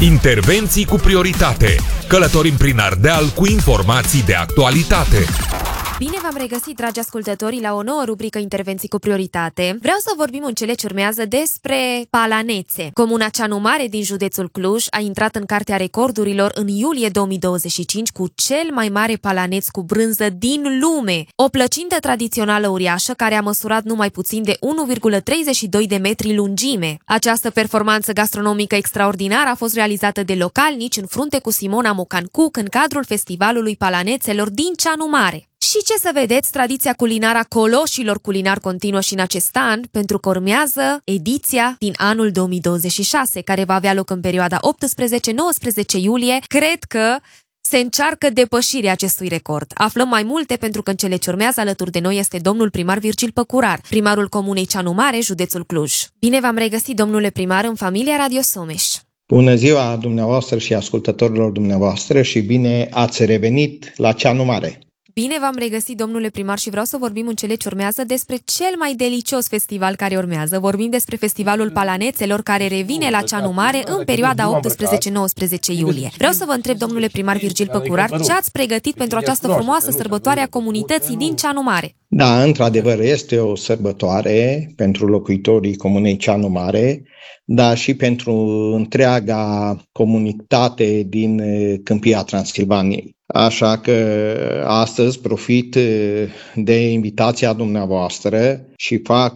Intervenții cu prioritate. Călătorim prin Ardeal cu informații de actualitate. Bine v-am regăsit, dragi ascultători, la o nouă rubrică Intervenții cu prioritate. Vreau să vorbim în cele ce urmează despre Palanețe. Comuna Ceanu Mare din județul Cluj a intrat în Cartea Recordurilor în iulie 2025 cu cel mai mare palaneț cu brânză din lume. O plăcintă tradițională uriașă care a măsurat numai puțin de 1,32 de metri lungime. Această performanță gastronomică extraordinară a fost realizată de localnici în frunte cu Simona Mocancuc în cadrul Festivalului Palanețelor din Ceanu Mare. Și ce să vedeți, tradiția culinară a coloșilor culinari continuă și în acest an, pentru că urmează ediția din anul 2026, care va avea loc în perioada 18-19 iulie. Cred că se încearcă depășirea acestui record. Aflăm mai multe pentru că în cele ce urmează alături de noi este domnul primar Virgil Păcurar, primarul comunei Ceanu Mare, județul Cluj. Bine v-am regăsit, domnule primar, în familia Radio Someș. Bună ziua dumneavoastră și ascultătorilor dumneavoastră și bine ați revenit la Ceanu Mare. Bine v-am regăsit, domnule primar, și vreau să vorbim în cele ce urmează despre cel mai delicios festival care urmează. Vorbim despre Festivalul Palanețelor, care revine la Ceanu Mare în perioada 18-19 iulie. Vreau să vă întreb, domnule primar Virgil Păcurar, ce ați pregătit pentru această frumoasă sărbătoare a comunității din Ceanu Mare? Da, într-adevăr, este o sărbătoare pentru locuitorii comunei Ceanu Mare, dar și pentru întreaga comunitate din Câmpia Transilvaniei. Așa că astăzi profit de invitația dumneavoastră și fac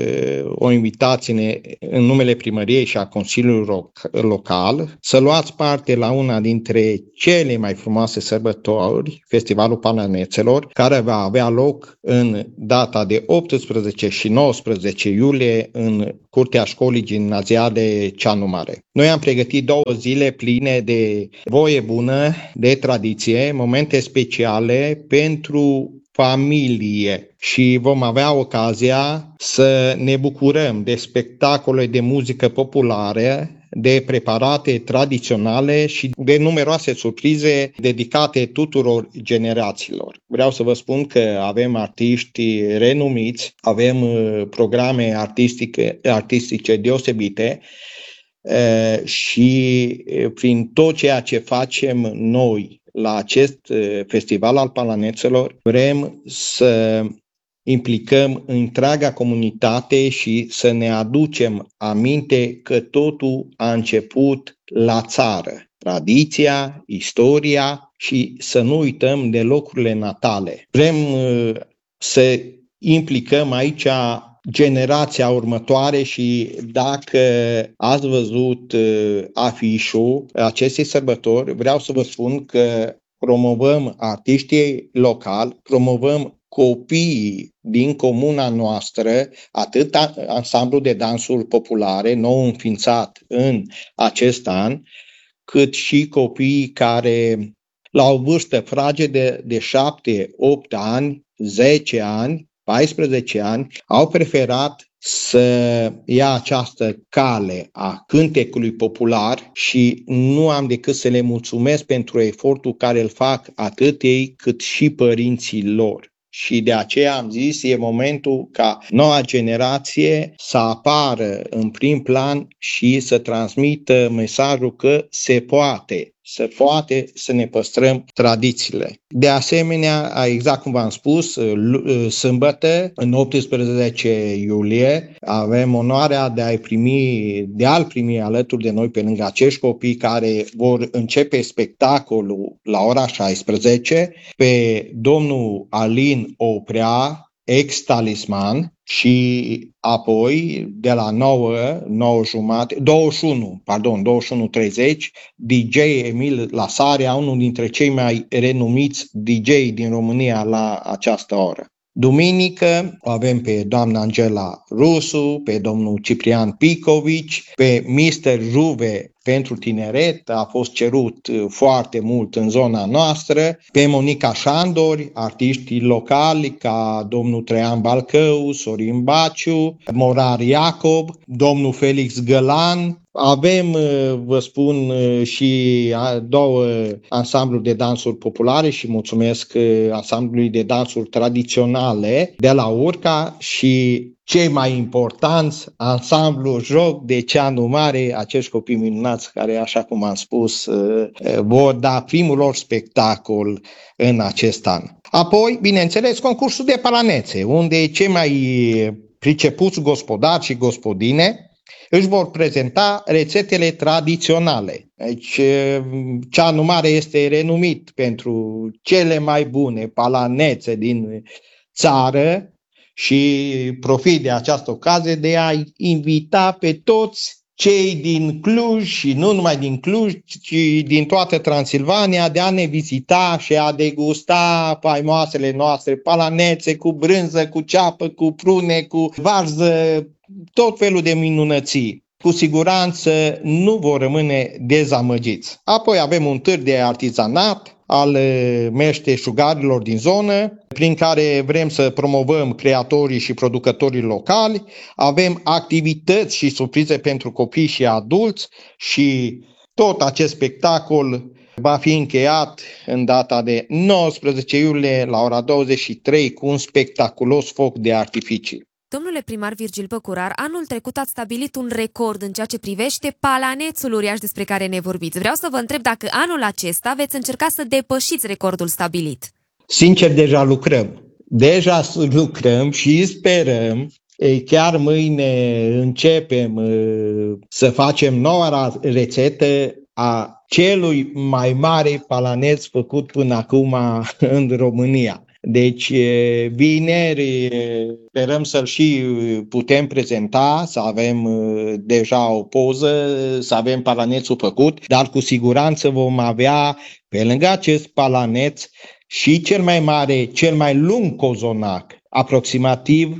o invitație în numele primăriei și a Consiliului Local să luați parte la una dintre cele mai frumoase sărbători, Festivalul Palanețelor, care va avea loc în data de 18 și 19 iulie în Curtea Școlii Gimnaziale Ceanu Mare. Noi am pregătit 2 zile pline de voie bună, de tradiție, momente speciale pentru familie și vom avea ocazia să ne bucurăm de spectacole de muzică populară, de preparate tradiționale și de numeroase surprize dedicate tuturor generațiilor. Vreau să vă spun că avem artiști renumiți, avem programe artistice deosebite și prin tot ceea ce facem noi la acest festival al Palanețelor vrem să implicăm întreaga comunitate și să ne aducem aminte că totul a început la țară. Tradiția, istoria și să nu uităm de locurile natale. Vrem să implicăm aici generația următoare și dacă ați văzut afișul acestei sărbători, vreau să vă spun că promovăm artiștii locali, promovăm copiii din comuna noastră, atât ansamblu de dansuri populare, nou înființat în acest an, cât și copiii care la o vârstă fragedă de 7, 8 ani, 10 ani, 14 ani, au preferat să ia această cale a cântecului popular și nu am decât să le mulțumesc pentru efortul care îl fac atât ei cât și părinții lor. Și de aceea am zis, e momentul ca noua generație să apară în prim plan și să transmită mesajul că se poate să ne păstrăm tradițiile. De asemenea, exact cum v-am spus, sâmbătă, în 18 iulie, avem onoarea de a-l primi alături de noi pe lângă acești copii care vor începe spectacolul la ora 16 pe domnul Alin Oprea, ex-talisman, și apoi de la 21:30, DJ Emil Lasarea, unul dintre cei mai renumiți DJ din România la această oră. Duminică avem pe doamna Angela Rusu, pe domnul Ciprian Picovici, pe Mr. Juve pentru tineret, a fost cerut foarte mult în zona noastră, pe Monica Șandori, artiștii locali ca domnul Traian Balcău, Sorin Baciu, Morar Iacob, domnul Felix Gălan, Avem, vă spun, și două ansambluri de dansuri populare și mulțumesc ansamblului de dansuri tradiționale de la Urca și cei mai importanți, ansamblul Joc de Ceanu Mare, acești copii minunați care, așa cum am spus, vor da primul lor spectacol în acest an. Apoi, bineînțeles, concursul de palanețe, unde cei mai pricepuți gospodari și gospodine își vor prezenta rețetele tradiționale. Deci, Ceanu Mare este renumit pentru cele mai bune palanețe din țară și profit de această ocazie de a invita pe toți cei din Cluj și nu numai din Cluj, ci din toată Transilvania de a ne vizita și a degusta faimoasele noastre palanețe cu brânză, cu ceapă, cu prune, cu varză, tot felul de minunății. Cu siguranță nu vor rămâne dezamăgiți. Apoi avem un târg de artizanat al meșteșugarilor din zonă, prin care vrem să promovăm creatorii și producătorii locali. Avem activități și surprize pentru copii și adulți și tot acest spectacol va fi încheiat în data de 19 iulie la ora 23 cu un spectaculos foc de artificii. Domnule primar Virgil Păcurar, anul trecut ați stabilit un record în ceea ce privește palanețul uriaș despre care ne vorbiți. Vreau să vă întreb dacă anul acesta veți încerca să depășiți recordul stabilit. Sincer, deja lucrăm și sperăm. Chiar mâine începem să facem noua rețetă a celui mai mare palaneț făcut până acum în România. Deci, vineri sperăm să-l și putem prezenta, să avem deja o poză, să avem palanețul făcut, dar cu siguranță vom avea, pe lângă acest palaneț, și cel mai mare, cel mai lung cozonac, aproximativ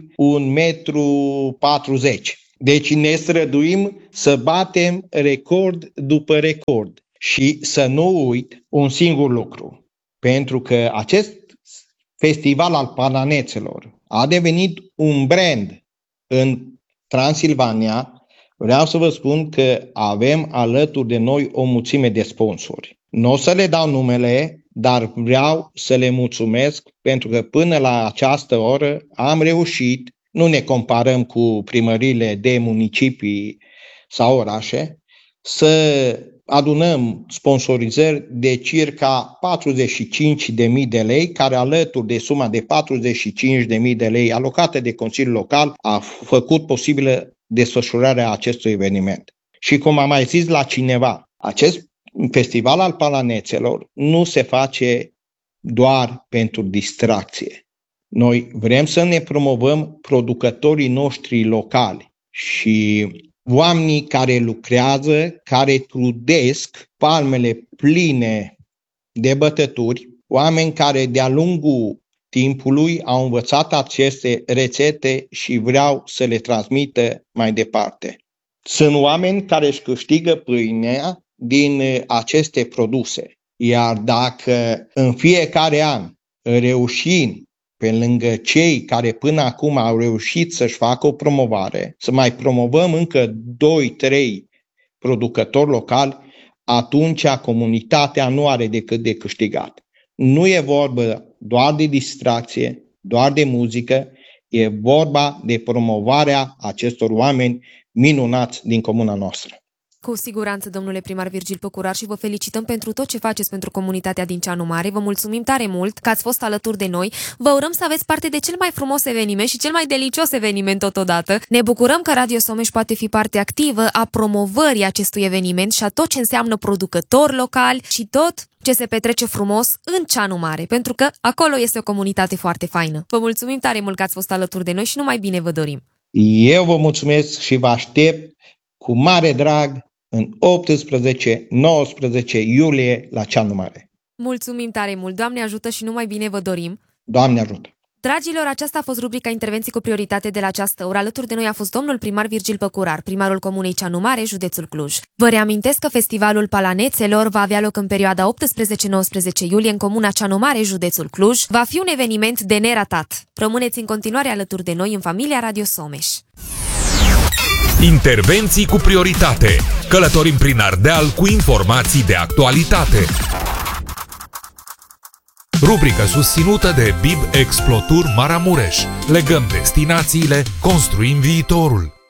1,40 m. Deci ne străduim să batem record după record. Și să nu uit un singur lucru, pentru că acest Festival al Palanețelor a devenit un brand în Transilvania. Vreau să vă spun că avem alături de noi o mulțime de sponsori. Nu o să le dau numele, dar vreau să le mulțumesc pentru că până la această oră am reușit, nu ne comparăm cu primăriile de municipii sau orașe, să adunăm sponsorizări de circa 45.000 de lei, care alături de suma de 45.000 de lei alocate de Consiliul Local a făcut posibilă desfășurarea acestui eveniment. Și cum am mai zis la cineva, acest festival al palanețelor nu se face doar pentru distracție. Noi vrem să ne promovăm producătorii noștri locali și oamenii care lucrează, care trudesc palmele pline de bătături, oameni care de-a lungul timpului au învățat aceste rețete și vreau să le transmită mai departe. Sunt oameni care își câștigă pâinea din aceste produse, iar dacă în fiecare an reușim, pe lângă cei care până acum au reușit să-și facă o promovare, să mai promovăm încă 2-3 producători locali, atunci comunitatea nu are decât de câștigat. Nu e vorba doar de distracție, doar de muzică, e vorba de promovarea acestor oameni minunați din comuna noastră. Cu siguranță, domnule primar Virgil Păcurar, și vă felicităm pentru tot ce faceți pentru comunitatea din Ceanu Mare. Vă mulțumim tare mult că ați fost alături de noi. Vă urăm să aveți parte de cel mai frumos eveniment și cel mai delicios eveniment totodată. Ne bucurăm că Radio Someș poate fi parte activă a promovării acestui eveniment și a tot ce înseamnă producători locali și tot ce se petrece frumos în Ceanu Mare, pentru că acolo este o comunitate foarte faină. Vă mulțumim tare mult că ați fost alături de noi și numai bine vă dorim. Eu vă mulțumesc și vă aștept cu mare drag în 18-19 iulie la Ceanu Mare. Mulțumim tare mult! Doamne ajută și numai bine vă dorim! Doamne ajută! Dragilor, aceasta a fost rubrica Intervenții cu prioritate de la această oră. Alături de noi a fost domnul primar Virgil Păcurar, primarul comunei Ceanu Mare, județul Cluj. Vă reamintesc că Festivalul Palanețelor va avea loc în perioada 18-19 iulie în comuna Ceanu Mare, județul Cluj. Va fi un eveniment de neratat. Rămâneți în continuare alături de noi în familia Radio Someș. Intervenții cu prioritate. Călătorim prin Ardeal cu informații de actualitate. Rubrică susținută de BIB Explotur Maramureș. Legăm destinațiile, construim viitorul.